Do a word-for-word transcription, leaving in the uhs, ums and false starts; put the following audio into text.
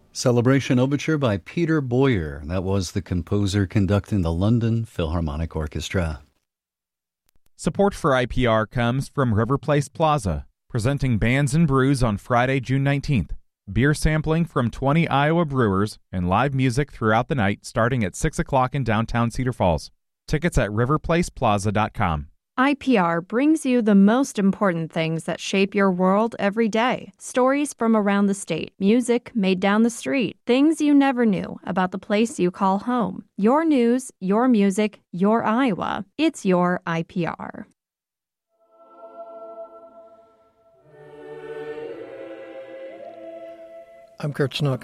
Celebration Overture by Peter Boyer. That was the composer conducting the London Philharmonic Orchestra. Support for I P R comes from River Place Plaza, presenting Bands and Brews on Friday, June nineteenth. Beer sampling from twenty Iowa brewers and live music throughout the night starting at six o'clock in downtown Cedar Falls. Tickets at river place plaza dot com. I P R brings you the most important things that shape your world every day. Stories from around the state, music made down the street, things you never knew about the place you call home. Your news, your music, your Iowa. It's your I P R. I'm Kurt Snook.